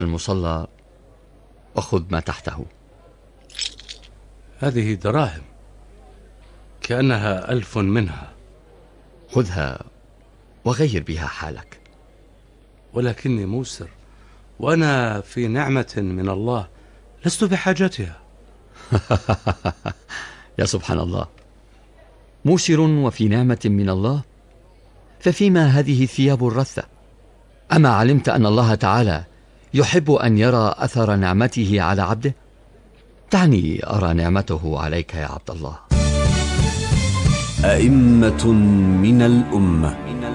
المصلى وخذ ما تحته. هذه دراهم كأنها 1000 منها. خذها وغير بها حالك. ولكني موسر، وأنا في نعمة من الله، لست بحاجتها. يا سبحان الله، موسر وفي نعمة من الله؟ ففيما هذه الثياب الرثة؟ أما علمت أن الله تعالى يحب أن يرى أثر نعمته على عبده؟ دعني أرى نعمته عليك يا عبد الله. أئمة من الأمة.